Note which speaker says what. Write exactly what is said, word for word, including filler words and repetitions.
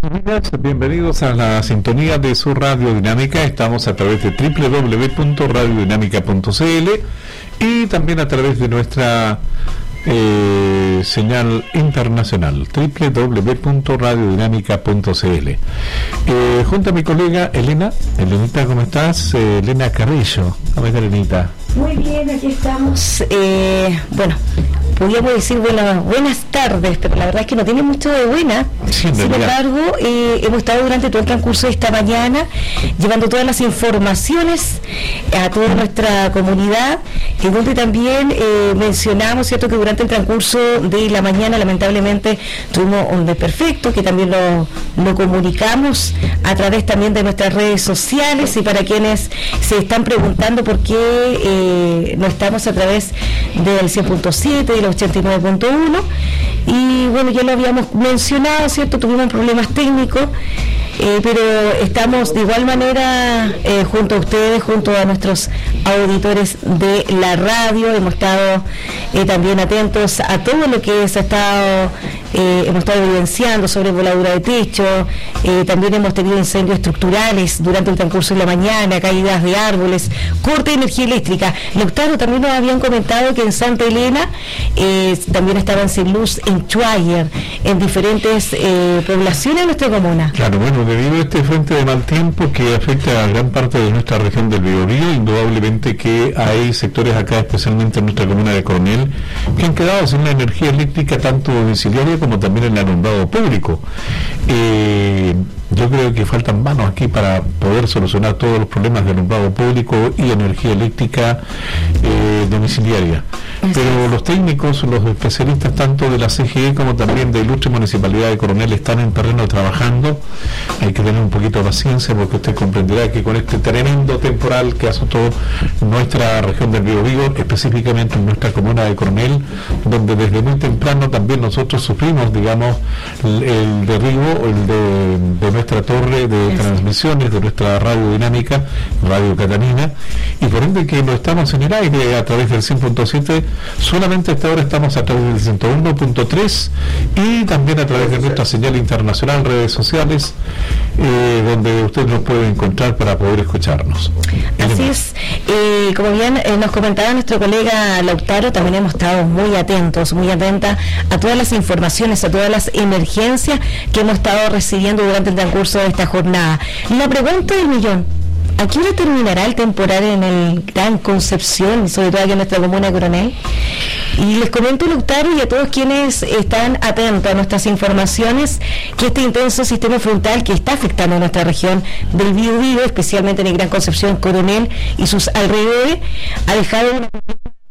Speaker 1: días, bienvenidos a la sintonía de su Radio Dinámica. Estamos a través de doble u doble u doble u punto radio dinámica punto c l y también a través de nuestra eh, señal internacional doble u doble u doble u punto radio dinámica punto c l. Eh, junto a mi colega Elena. Elenita, ¿cómo estás? Eh, Elena Carrillo. ¿Cómo estás, Elenita?
Speaker 2: Muy bien, aquí estamos. Eh, bueno, podríamos decir buenas, buenas tardes, pero la verdad es que no tiene mucho de buena. Sí, Sin embargo, eh, hemos estado durante todo el transcurso de esta mañana llevando todas las informaciones a toda nuestra comunidad, en donde también eh, mencionamos, ¿cierto?, que durante el transcurso de la mañana lamentablemente tuvimos un desperfecto, que también lo, lo comunicamos a través también de nuestras redes sociales, y para quienes se están preguntando por qué eh, no estamos a través del cien punto siete, del ochenta y nueve punto uno, y bueno, ya lo habíamos mencionado, ¿cierto? Tuvimos problemas técnicos, eh, pero estamos de igual manera eh, junto a ustedes, junto a nuestros auditores de la radio. Hemos estado eh, también atentos a todo lo que se ha estado Eh, hemos estado evidenciando sobre voladura de techo, eh, también hemos tenido incendios estructurales durante el transcurso de la mañana, caídas de árboles, corte de energía eléctrica. Lautaro, también nos habían comentado que en Santa Elena eh, también estaban sin luz en Chuayer, en diferentes eh, poblaciones de nuestra comuna.
Speaker 1: Claro, bueno, debido a este frente de mal tiempo que afecta a gran parte de nuestra región del Biobío, indudablemente que hay sectores acá, especialmente en nuestra comuna de Coronel, que han quedado sin la energía eléctrica tanto domiciliaria como también en el alumbrado público. Eh, yo creo que faltan manos aquí para poder solucionar todos los problemas de alumbrado público y energía eléctrica eh, domiciliaria. Pero los técnicos, los especialistas tanto de la C G E como también de Ilustre Municipalidad de Coronel están en terreno trabajando. Hay que tener un poquito de paciencia, porque usted comprenderá que con este tremendo temporal que azotó nuestra región del Biobío, específicamente en nuestra comuna de Coronel, donde desde muy temprano también nosotros sufrimos, digamos, el, el derribo, el de, de nuestra torre de transmisiones, de nuestra radio dinámica, Radio Catalina, y por ende que lo estamos en el aire a través del cien punto siete, solamente hasta ahora estamos a través del ciento uno punto tres y también a través de nuestra señal internacional, redes sociales, eh, donde usted nos puede encontrar para poder escucharnos.
Speaker 2: Así es, eh, como bien eh, nos comentaba nuestro colega Lautaro, también hemos estado muy atentos, muy atentas a todas las informaciones, a todas las emergencias que hemos estado recibiendo durante el transcurso de esta jornada. La pregunta del millón: ¿a qué hora terminará el temporal en el Gran Concepción, sobre todo aquí en nuestra comuna de Coronel? Y les comento, Lautaro, y a todos quienes están atentos a nuestras informaciones, que este intenso sistema frontal que está afectando a nuestra región del Biobío, especialmente en el Gran Concepción, Coronel y sus alrededores, ha dejado una